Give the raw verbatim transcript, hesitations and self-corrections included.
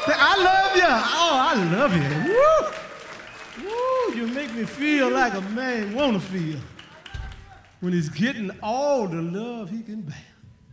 I love you. Oh, I love you. Woo. Woo, you make me feel like a man want to feel when he's getting all the love he can bear.